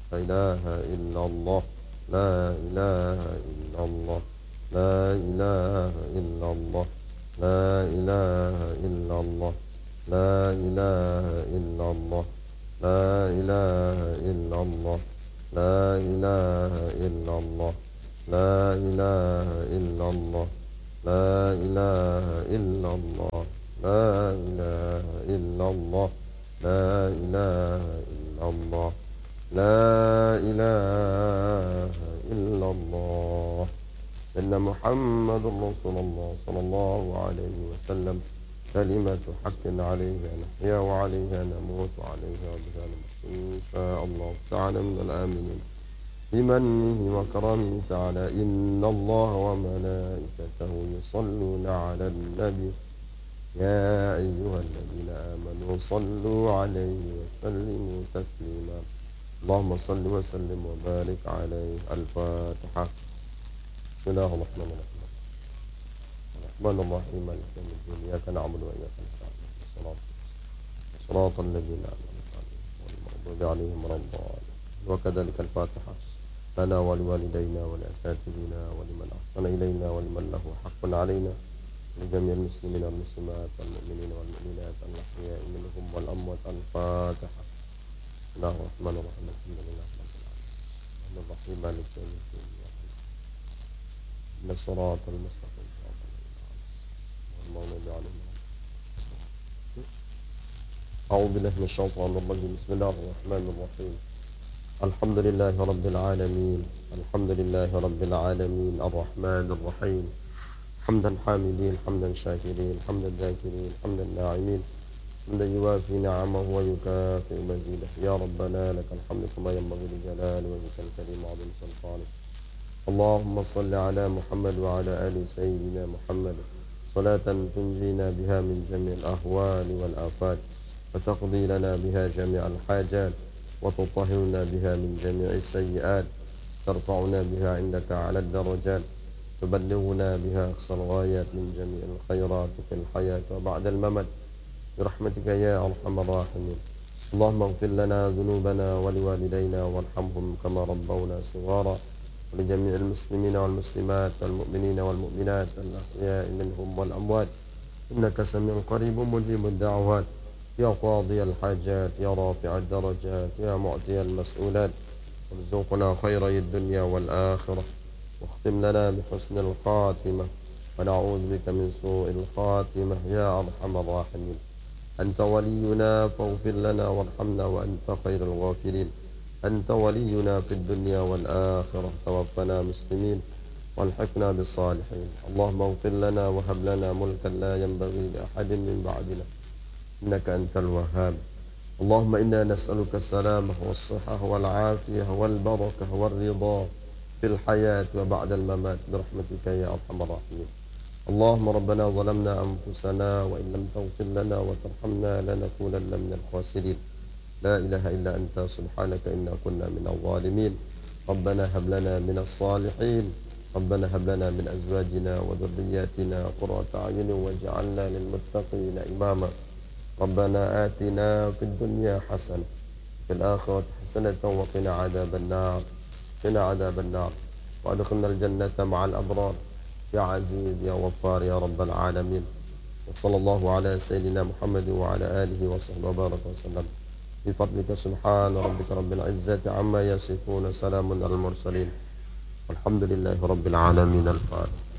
لا إله إلا الله لا إله إلا الله لا إله إلا الله لا إله إلا الله لا إله إلا الله لا إله إلا الله لا إله إلا الله لا إله إلا الله لا إله إلا الله لا إله إلا الله لا إله إلا الله لا إله إلا الله سيدنا محمد رسول الله صلى الله عليه وسلم كلمة حق عليها نحيا وعليها نموت وعليها وبها نموت إن شاء الله تعالى من الآمنين بمنه وكرمه تعالى إن الله وملائكته يصلون على النبي يا أيها الذين آمنوا صلوا عليه وسلموا تسليما اللهم صل وسلم وبارك عليه الفاتحة بسم الله الرحمن الرحيم الرحمن الرحيم مالك يوم الدين إياك نعبد وإياك نستعين صراط الذين أنعمت عليهم غير المغضوب عليهم ولا الضالين وكذلك الفاتحة لنا ولوالدينا ولأساتذتنا ولمن أحسن إلينا ولمن له حق علينا لجميع المسلمين والمسلمات والمؤمنين والمؤمنات الأحياء منهم والأموات الفاتحة بسم الله الرحمن الرحيم الحمد لله رب العالمين الرحمن الرحيم مالك يوم الدين إن الصراط المستقيم صراط الذين أنعمت المغضوب عليهم أعوذ بالله من الشيطان الرجيم بسم الله الرحمن الرحيم الحمد لله رب العالمين الحمد لله رب العالمين الرحمن الرحيم حمدا حامدين حمدا شاكرين حمدا ذاكرين حمدا ناعمين حمدا يوافي نعمه ويكافئ مزيده يا ربنا لك الحمد كما ينبغي لجلال وجهك الكريم وعظيم سلطانك اللهم صل على محمد وعلى آل سيدنا محمد صلاة تنجينا بها من جميع الأهوال والآفات وتقضي لنا بها جميع الحاجات وتطهرنا بها من جميع السيئات ترفعنا بها عندك على الدرجات تبلغنا بها أقصى الغايات من جميع الخيرات في الحياة وبعد الممات برحمتك يا أرحم الراحمين اللهم اغفر لنا ذنوبنا ولوالدينا وارحمهم كما ربونا صغارا ولجميع المسلمين والمسلمات والمؤمنين والمؤمنات الأحياء منهم والأموات إنك سميع قريب مجيب الدعوات يا قاضي الحاجات يا رافع الدرجات يا معطي المسؤولات ارزقنا خيري الدنيا والآخرة واختم لنا بحسن الخاتمة ونعوذ بك من سوء الخاتمة يا أرحم الراحمين أنت ولينا فاغفر لنا وارحمنا وأنت خير الغافرين أنت ولينا في الدنيا والآخرة توفنا مسلمين والحقنا بالصالحين اللهم اغفر لنا وهب لنا ملكا لا ينبغي لأحد من بعدنا إنك أنت الوهاب اللهم إنا نسألك السلامة والصحة والعافية والبركة والرضا في الحياة وبعد الممات برحمتك يا أرحم الراحمين اللهم ربنا ظلمنا أنفسنا وإن لم تغفر لنا وترحمنا لنكونن من الخاسرين لا إله إلا أنت سبحانك إنا كنا من الظالمين ربنا هب لنا من الصالحين ربنا هب لنا من أزواجنا وذرياتنا قرة أعين واجعلنا للمتقين إماما ربنا آتنا في الدنيا حسنة في الآخرة حسنة وقنا عذاب النار قنا عذاب النار وأدخلنا الجنة مع الأبرار يا عزيز يا غفار يا رب العالمين وصلى الله على سيدنا محمد وعلى آله وصحبه وبارك وسلم بفضلك سبحان ربك رب العزة عما يصفون سلام على المرسلين والحمد لله رب العالمين الفاتح